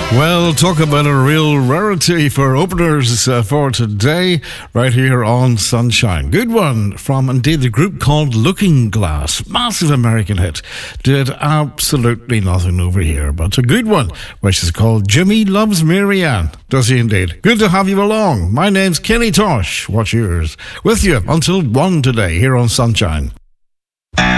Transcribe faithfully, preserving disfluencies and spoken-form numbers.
Well, talk about a real rarity for openers uh, for today, right here on Sunshine. Good one from, indeed, the group called Looking Glass. Massive American hit. Did absolutely nothing over here, but a good one, which is called Jimmy Loves Marianne. Does he indeed? Good to have you along. My name's Kenny Tosh. What's yours? With you until one today here on Sunshine.